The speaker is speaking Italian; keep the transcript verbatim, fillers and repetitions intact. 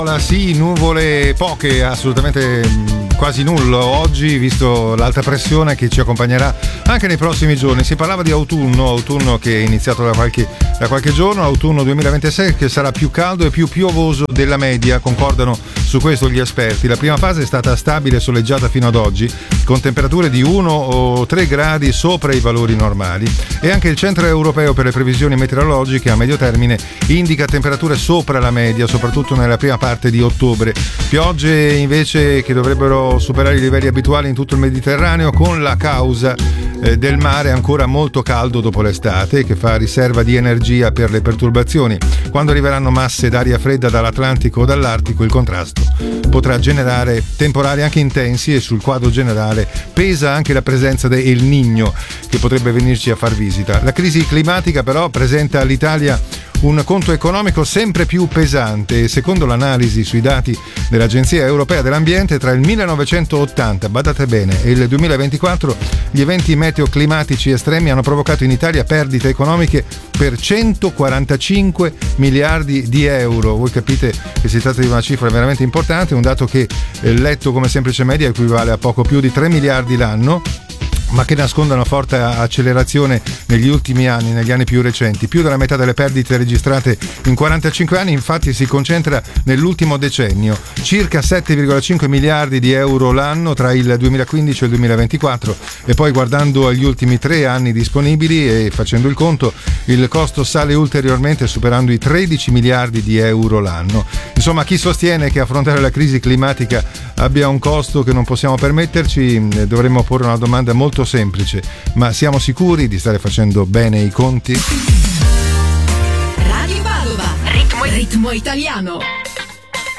Sì, nuvole poche, assolutamente quasi nullo oggi, visto l'alta pressione che ci accompagnerà anche nei prossimi giorni. Si parlava di autunno, autunno che è iniziato da qualche, da qualche giorno, autunno duemilaventisei, che sarà più caldo e più piovoso della media, concordano su questo gli esperti. La prima fase è stata stabile e soleggiata fino ad oggi, con temperature di uno o tre gradi sopra i valori normali, e anche il Centro Europeo per le Previsioni Meteorologiche a medio termine indica temperature sopra la media, soprattutto nella prima parte di ottobre. Piogge invece che dovrebbero superare i livelli abituali in tutto il Mediterraneo, con la causa eh, del mare ancora molto caldo dopo l'estate, che fa riserva di energia per le perturbazioni. Quando arriveranno masse d'aria fredda dall'Atlantico o dall'Artico, il contrasto potrà generare temporali anche intensi, e sul quadro generale pesa anche la presenza del El Niño, che potrebbe venirci a far visita. La crisi climatica però presenta all'Italia un conto economico sempre più pesante, e secondo l'analisi sui dati dell'Agenzia Europea dell'Ambiente, tra il millenovecentottanta, badate bene, e il duemilaventiquattro gli eventi meteoclimatici estremi hanno provocato in Italia perdite economiche per centoquarantacinque miliardi di euro. Voi capite che si tratta di una cifra veramente importante, un dato che eh, letto come semplice media equivale a poco più di tre miliardi l'anno, ma che nasconde una forte accelerazione negli ultimi anni, negli anni più recenti. Più della metà delle perdite registrate in quarantacinque anni infatti si concentra nell'ultimo decennio, circa sette virgola cinque miliardi di euro l'anno tra il duemilaquindici e il duemilaventiquattro, e poi guardando agli ultimi tre anni disponibili e facendo il conto, il costo sale ulteriormente, superando i tredici miliardi di euro l'anno. Insomma, chi sostiene che affrontare la crisi climatica abbia un costo che non possiamo permetterci, dovremmo porre una domanda molto semplice: ma siamo sicuri di stare facendo bene i conti? Radio Padova, ritmo, ritmo italiano.